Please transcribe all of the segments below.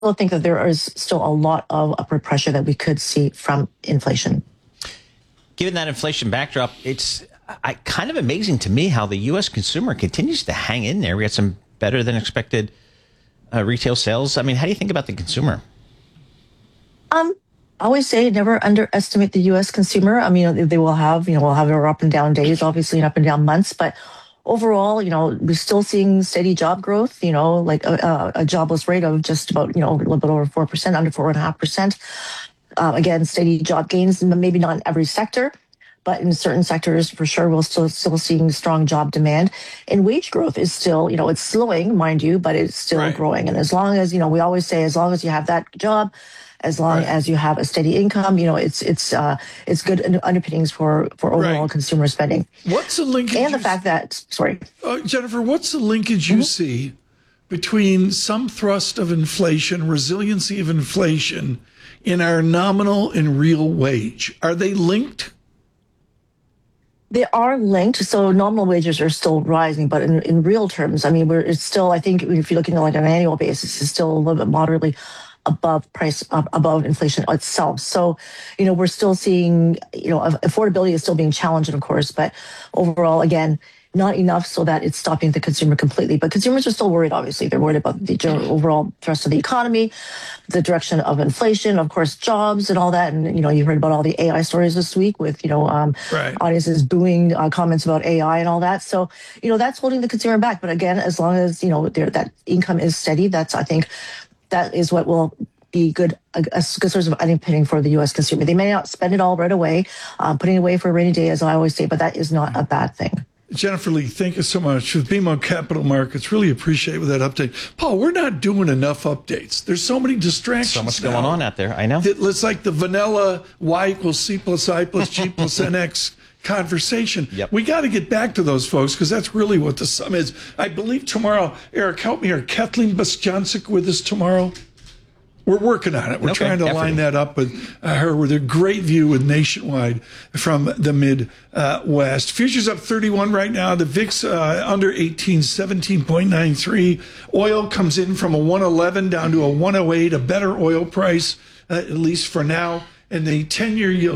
think that there is still a lot of upward pressure that we could see from inflation. Given that inflation backdrop, it's kind of amazing to me how the U.S. consumer continues to hang in there. We had some better than expected retail sales. I mean, how do you think about the consumer? I always say never underestimate the U.S. consumer. I mean, they will have, we'll have our up and down days, obviously, and up and down months. But overall, we're still seeing steady job growth, like a jobless rate of just about, a little bit over 4%, under 4.5%. Again, steady job gains, maybe not in every sector, but in certain sectors, for sure, we're still seeing strong job demand. And wage growth is still, it's slowing, mind you, but it's still growing. And as long as, we always say, as long as you have that job, as long as you have a steady income, it's good underpinnings for overall consumer spending. What's the linkage? And the fact that, Jennifer, what's the linkage you see between some thrust of inflation, resiliency of inflation, in our nominal and real wage? Are they linked? They are linked. So nominal wages are still rising, but in real terms, I mean, it's still, I think if you're looking at like an annual basis, it's still a little bit moderately above inflation itself. So, we're still seeing, affordability is still being challenged, of course, but overall, again, not enough so that it's stopping the consumer completely. But consumers are still worried, obviously. They're worried about the overall thrust of the economy, the direction of inflation, of course, jobs and all that. And, you heard about all the AI stories this week with, audiences booing comments about AI and all that. So, that's holding the consumer back. But again, as long as, that income is steady, I think that is what will be a good source of underpinning for the U.S. consumer. They may not spend it all right away, putting it away for a rainy day, as I always say, but that is not a bad thing. Jennifer Lee, thank you so much. With BMO Capital Markets, really appreciate with that update. Paul, we're not doing enough updates. There's so many distractions. So much going on out there. I know. It's like the vanilla Y = C + I + G + NX conversation. Yep. We got to get back to those folks because that's really what the sum is. I believe tomorrow, Eric, help me here, Kathleen Bostjancic with us tomorrow. We're working on it. We're trying to line that up with her with a great view with Nationwide from the Midwest. Futures up 31 right now. The VIX under 18, 17.93. Oil comes in from a 111 down to a 108, a better oil price, at least for now. And the 10-year yield,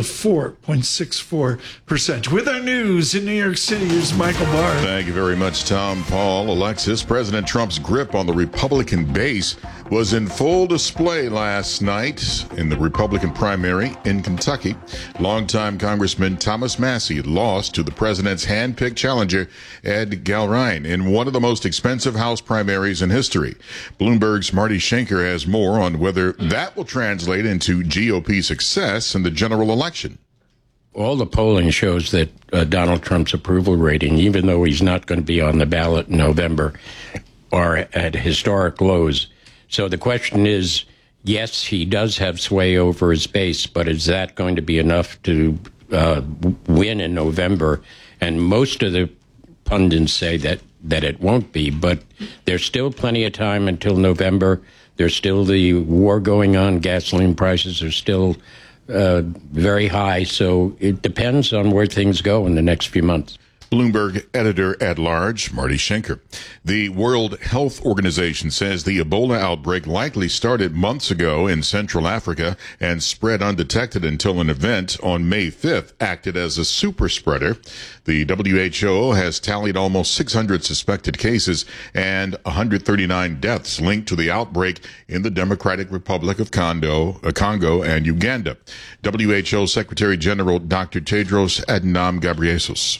4.64%. With our news in New York City, here's Michael Barr. Thank you very much, Tom. Paul, Alexis. President Trump's grip on the Republican base was in full display last night in the Republican primary in Kentucky. Longtime Congressman Thomas Massie lost to the president's hand-picked challenger, Ed Galrine, in one of the most expensive House primaries in history. Bloomberg's Marty Schenker has more on whether that will translate into GOP success in the general election. All the polling shows that Donald Trump's approval rating, even though he's not going to be on the ballot in November, are at historic lows. So the question is, yes, he does have sway over his base, but is that going to be enough to win in November? And most of the pundits say that it won't be, but there's still plenty of time until November. There's still the war going on. Gasoline prices are still very high, so it depends on where things go in the next few months. Bloomberg editor-at-large, Marty Schenker. The World Health Organization says the Ebola outbreak likely started months ago in Central Africa and spread undetected until an event on May 5th acted as a super spreader. The WHO has tallied almost 600 suspected cases and 139 deaths linked to the outbreak in the Democratic Republic of Congo and Uganda. WHO Secretary General Dr. Tedros Adhanom Ghebreyesus.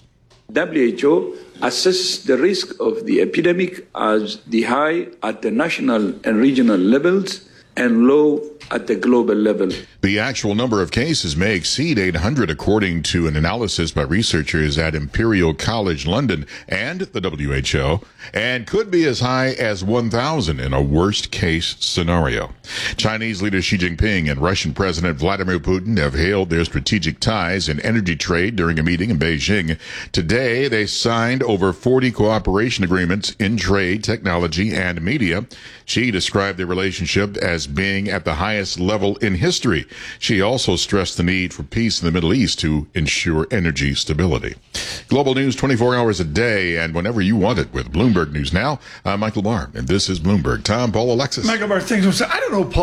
WHO assesses the risk of the epidemic as the high at the national and regional levels and low at the global level. The actual number of cases may exceed 800, according to an analysis by researchers at Imperial College London and the WHO, and could be as high as 1,000 in a worst-case scenario. Chinese leader Xi Jinping and Russian President Vladimir Putin have hailed their strategic ties in energy trade during a meeting in Beijing. Today, they signed over 40 cooperation agreements in trade, technology, and media. Xi described their relationship as as being at the highest level in history. She also stressed the need for peace in the Middle East to ensure energy stability. Global news 24 hours a day and whenever you want it with Bloomberg News Now. I'm Michael Barr, and this is Bloomberg. Tom, Paul, Alexis. Michael Barr, thanks. I don't know, Paul.